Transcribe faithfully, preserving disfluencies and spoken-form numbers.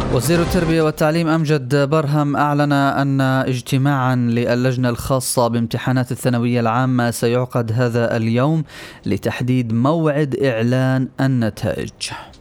وزير التربية والتعليم أمجد برهم أعلن أن اجتماعا للجنة الخاصة بامتحانات الثانوية العامة سيعقد هذا اليوم لتحديد موعد إعلان النتائج.